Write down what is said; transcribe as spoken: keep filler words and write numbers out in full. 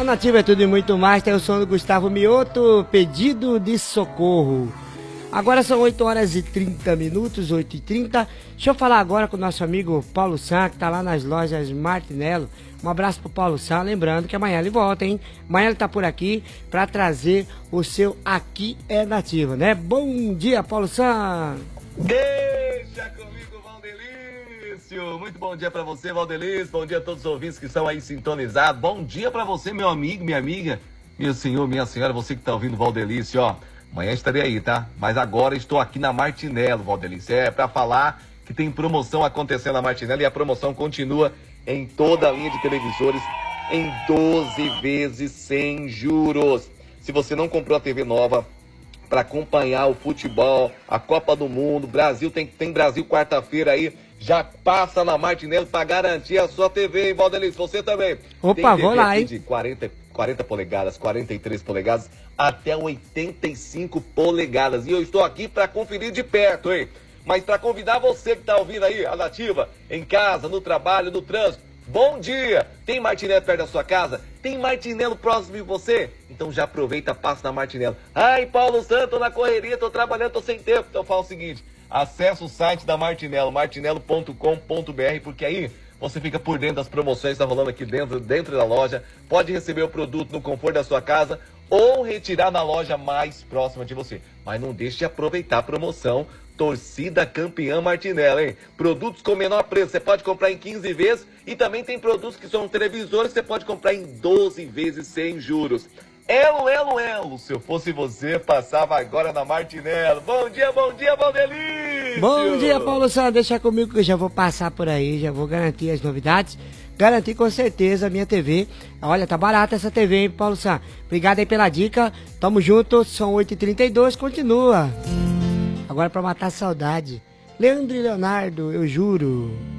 A Nativa é tudo e muito mais, tem o som do Gustavo Mioto, Pedido de Socorro. Agora são oito horas e trinta minutos, oito e trinta. Deixa eu falar agora com o nosso amigo Paulo Sá, que tá lá nas lojas Martinello. Um abraço pro Paulo Sá, lembrando que amanhã ele volta, hein? Amanhã ele tá por aqui para trazer o seu Aqui é Nativa, né? Bom dia, Paulo Sá! Deixa comigo, Valdelício! Muito bom dia para você, Valdelício. Bom dia a todos os ouvintes que estão aí sintonizados. Bom dia para você, meu amigo, minha amiga, meu senhor, minha senhora, você que tá ouvindo, Valdelício, ó. Amanhã estarei aí, tá? Mas agora estou aqui na Martinello, Valdelício. É para falar que tem promoção acontecendo na Martinello e a promoção continua em toda a linha de televisores em doze vezes sem juros. Se você não comprou a T V nova para acompanhar o futebol, a Copa do Mundo, Brasil tem, tem Brasil quarta-feira aí, já passa na Martinello para garantir a sua T V, hein, Valdelício? Você também. Opa, vou lá, hein? De quarenta, quarenta polegadas, quarenta e três polegadas, até oitenta e cinco polegadas. E eu estou aqui para conferir de perto, hein? Mas para convidar você que está ouvindo aí, a Nativa, em casa, no trabalho, no trânsito, bom dia! Tem Martinello perto da sua casa? Tem Martinello próximo de você? Então já aproveita, passa na Martinello. Ai, Paulo Santos, tô na correria, tô trabalhando, tô sem tempo. Então fala o seguinte, acessa o site da Martinello, martinello ponto com ponto br, porque aí você fica por dentro das promoções que está rolando aqui dentro, dentro da loja. Pode receber o produto no conforto da sua casa ou retirar na loja mais próxima de você. Mas não deixe de aproveitar a promoção Torcida Campeã Martinello, hein? Produtos com menor preço, você pode comprar em quinze vezes e também tem produtos que são televisores que você pode comprar em doze vezes sem juros. Elo, elo, elo, se eu fosse você, passava agora na Martinello. Bom dia, bom dia, Valdelício! Bom dia, Paulo Sá, deixa comigo que eu já vou passar por aí, já vou garantir as novidades. Garantir com certeza a minha T V. Olha, tá barata essa T V, hein, Paulo Sá? Obrigado aí pela dica, tamo junto, são oito e trinta e dois, continua. Agora pra matar a saudade, Leandro e Leonardo, eu juro.